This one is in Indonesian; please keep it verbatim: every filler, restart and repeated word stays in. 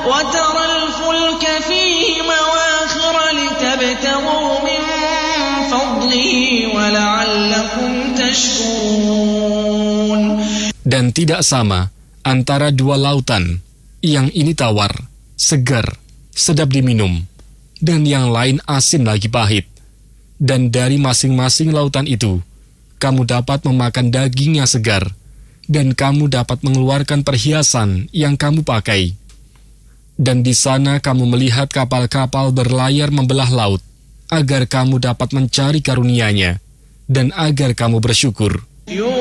وترى الفلك فيه مواخر لتبتغوا من فضله ولعلكم تشكرون. Dan tidak sama antara dua lautan, yang ini tawar, segar, sedap diminum, dan yang lain asin lagi pahit. Dan dari masing-masing lautan itu, kamu dapat memakan daging yang segar, dan kamu dapat mengeluarkan perhiasan yang kamu pakai. Dan di sana kamu melihat kapal-kapal berlayar membelah laut, agar kamu dapat mencari karunia-Nya, dan agar kamu bersyukur.